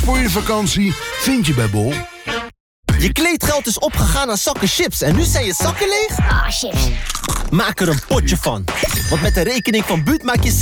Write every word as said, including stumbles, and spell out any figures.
voor je vakantie vind je bij Bol. Je kleedgeld is opgegaan aan zakken chips en nu zijn je zakken leeg? Ah, chips. Maak er een potje van. Want met de rekening van Buut maak je